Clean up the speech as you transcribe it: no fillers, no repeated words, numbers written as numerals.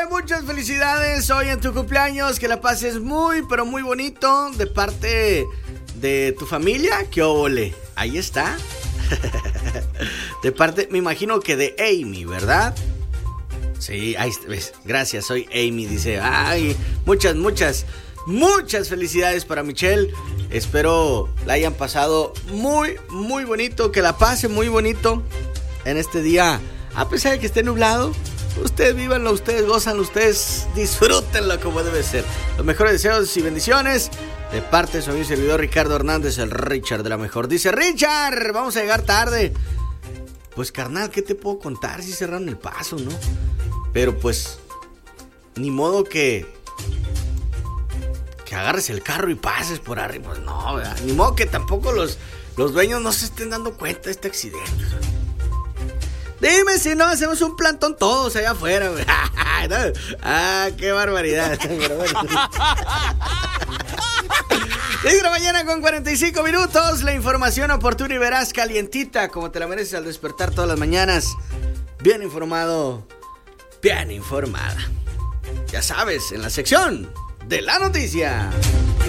muchas felicidades hoy en tu cumpleaños. Que la pases muy, pero muy bonito. De parte de tu familia, qué óvole. Ahí está. De parte, me imagino que de Amy, ¿verdad? Sí, ahí ves. Gracias, soy Amy, dice. Ay, muchas felicidades para Michelle. Espero la hayan pasado muy, muy bonito. Que la pase muy bonito en este día. A pesar de que esté nublado, ustedes vívanlo, ustedes gózanlo, ustedes disfrútenlo como debe ser. Los mejores deseos y bendiciones de parte de su amigo y servidor Ricardo Hernández, el Richard de la mejor. Dice: Richard, vamos a llegar tarde. Pues carnal, ¿qué te puedo contar? Si cerraron el paso, ¿no? Pero pues, ni modo que agarres el carro y pases por arriba. Pues no, ¿verdad? Ni modo que tampoco los dueños no se estén dando cuenta de este accidente. Dime si no hacemos un plantón todos allá afuera, güey. Ah, qué barbaridad. 10 de la mañana con 45 minutos. La información oportuna y veraz, calientita, como te la mereces al despertar todas las mañanas. Bien informado, bien informada. Ya sabes, en la sección de la noticia.